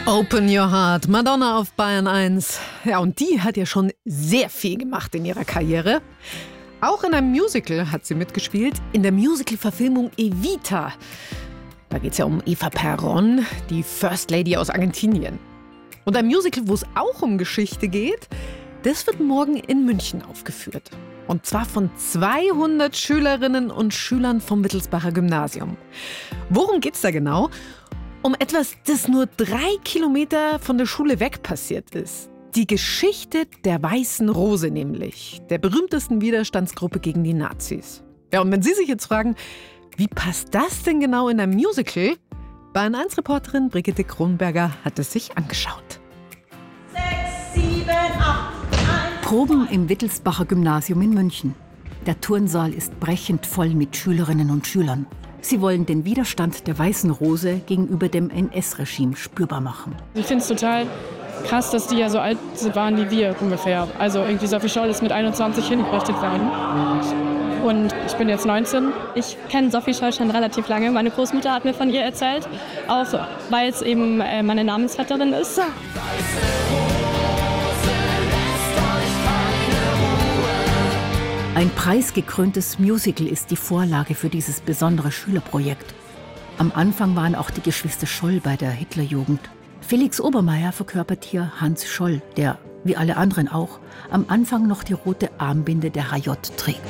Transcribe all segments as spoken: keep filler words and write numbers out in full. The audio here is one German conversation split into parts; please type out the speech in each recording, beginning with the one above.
Open Your Heart, Madonna auf Bayern eins. Ja, und die hat ja schon sehr viel gemacht in ihrer Karriere. Auch in einem Musical hat sie mitgespielt, in der Musical-Verfilmung Evita. Da geht es ja um Eva Perón, die First Lady aus Argentinien. Und ein Musical, wo es auch um Geschichte geht, das wird morgen in München aufgeführt. Und zwar von zweihundert Schülerinnen und Schülern vom Wittelsbacher Gymnasium. Worum geht's da genau? Um etwas, das nur drei Kilometer von der Schule weg passiert ist. Die Geschichte der Weißen Rose nämlich, der berühmtesten Widerstandsgruppe gegen die Nazis. Ja, und wenn Sie sich jetzt fragen, wie passt das denn genau in ein Musical? Bayern eins Reporterin Brigitte Kronberger hat es sich angeschaut. Sechs, sieben, acht, eins, Proben im Wittelsbacher Gymnasium in München. Der Turnsaal ist brechend voll mit Schülerinnen und Schülern. Sie wollen den Widerstand der Weißen Rose gegenüber dem N S-Regime spürbar machen. Ich finde es total krass, dass die ja so alt waren wie wir ungefähr. Also irgendwie Sophie Scholl ist mit einundzwanzig hingerichtet worden. Und ich bin jetzt neunzehn. Ich kenne Sophie Scholl schon relativ lange. Meine Großmutter hat mir von ihr erzählt, auch weil es eben meine Namensvetterin ist. Ein preisgekröntes Musical ist die Vorlage für dieses besondere Schülerprojekt. Am Anfang waren auch die Geschwister Scholl bei der Hitlerjugend. Felix Obermeier verkörpert hier Hans Scholl, der, wie alle anderen auch, am Anfang noch die rote Armbinde der H J trägt.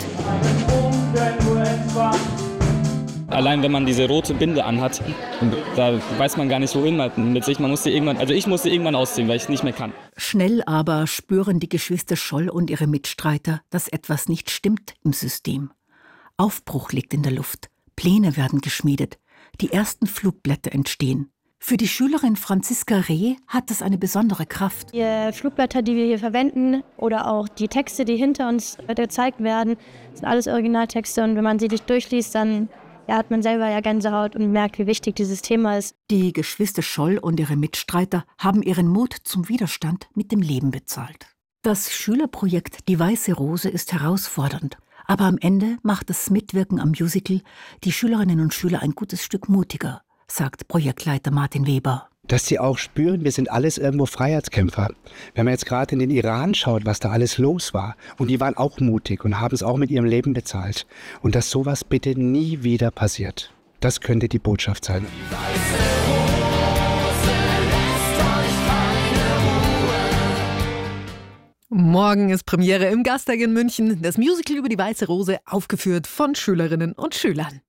Allein wenn man diese rote Binde anhat, da weiß man gar nicht, wohin man mit sich. Man musste irgendwann, also ich musste irgendwann ausziehen, weil ich es nicht mehr kann. Schnell aber spüren die Geschwister Scholl und ihre Mitstreiter, dass etwas nicht stimmt im System. Aufbruch liegt in der Luft, Pläne werden geschmiedet, die ersten Flugblätter entstehen. Für die Schülerin Franziska Reh hat es eine besondere Kraft. Die Flugblätter, die wir hier verwenden, oder auch die Texte, die hinter uns gezeigt werden, sind alles Originaltexte. Und wenn man sie durchliest, dann ja, hat man selber ja Gänsehaut und merkt, wie wichtig dieses Thema ist. Die Geschwister Scholl und ihre Mitstreiter haben ihren Mut zum Widerstand mit dem Leben bezahlt. Das Schülerprojekt Die Weiße Rose ist herausfordernd. Aber am Ende macht das Mitwirken am Musical die Schülerinnen und Schüler ein gutes Stück mutiger, sagt Projektleiter Martin Weber. Dass sie auch spüren, wir sind alles irgendwo Freiheitskämpfer. Wenn man jetzt gerade in den Iran schaut, was da alles los war, und die waren auch mutig und haben es auch mit ihrem Leben bezahlt. Und dass sowas bitte nie wieder passiert. Das könnte die Botschaft sein. Die Weiße Rose lässt euch keine Ruhe. Morgen ist Premiere im Gasteig in München. Das Musical über die Weiße Rose, aufgeführt von Schülerinnen und Schülern.